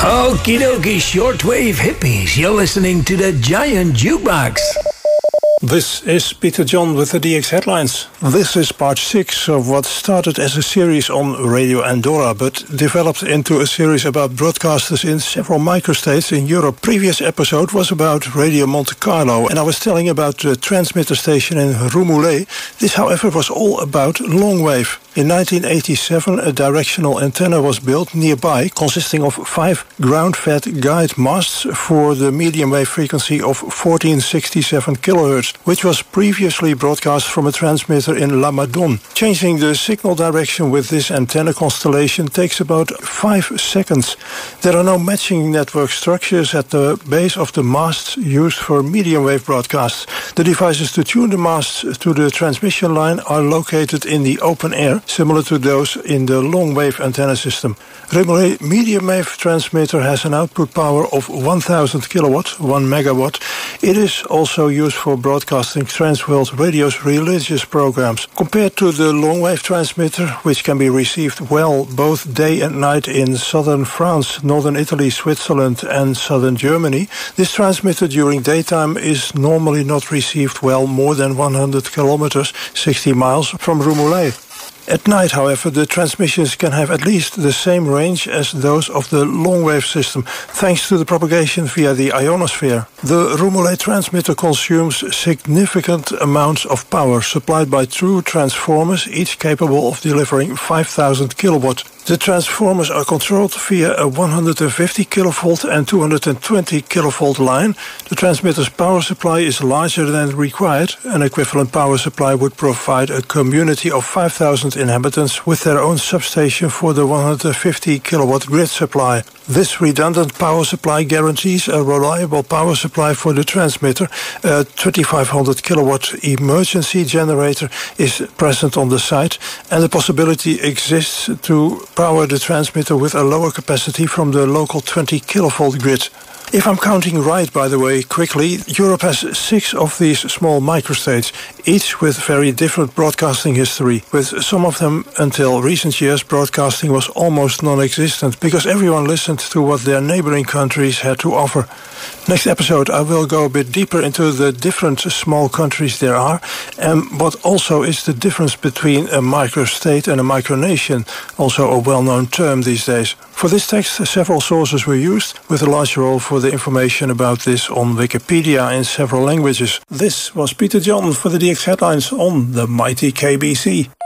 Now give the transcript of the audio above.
Okie dokie, shortwave hippies. You're listening to the Giant Jukebox. This is Peter John with the DX Headlines. This is part 6 of what started as a series on Radio Andorra, but developed into a series about broadcasters in several microstates in Europe. Previous episode was about Radio Monte Carlo, and I was telling about the transmitter station in Rumoulet. This, however, was all about longwave. In 1987, a directional antenna was built nearby, consisting of 5 ground-fed guide masts for the medium wave frequency of 1467 kHz, which was previously broadcast from a transmitter in La Madone. Changing the signal direction with this antenna constellation takes about 5 seconds. There are no matching network structures at the base of the masts used for medium wave broadcasts. The devices to tune the masts to the transmission line are located in the open air, similar to those in the long-wave antenna system. Rumoulet medium-wave transmitter has an output power of 1000 kilowatt, 1 megawatt. It is also used for broadcasting Transworld Radio's religious programs. Compared to the long-wave transmitter, which can be received well both day and night in southern France, northern Italy, Switzerland and southern Germany, this transmitter during daytime is normally not received well more than 100 kilometers, 60 miles from Rumoulet. At night, however, the transmissions can have at least the same range as those of the long-wave system, thanks to the propagation via the ionosphere. The Rumoulet transmitter consumes significant amounts of power, supplied by true transformers, each capable of delivering 5000 kilowatt. The transformers are controlled via a 150 kilovolt and 220 kilovolt line. The transmitter's power supply is larger than required. An equivalent power supply would provide a community of 5,000 inhabitants with their own substation for the 150 kilowatt grid supply. This redundant power supply guarantees a reliable power supply for the transmitter. A 2500 kilowatt emergency generator is present on the site, and the possibility exists to power the transmitter with a lower capacity from the local 20 kilovolt grid. If I'm counting right, by the way, quickly, Europe has 6 of these small microstates, each with very different broadcasting history. With some of them, until recent years, broadcasting was almost non-existent because everyone listened to what their neighboring countries had to offer. Next episode, I will go a bit deeper into the different small countries there are and what also is the difference between a microstate and a micronation, also a well-known term these days. For this text, several sources were used, with a large role for the information about this on Wikipedia in several languages. This was Peter John for the DX Headlines on the mighty KBC.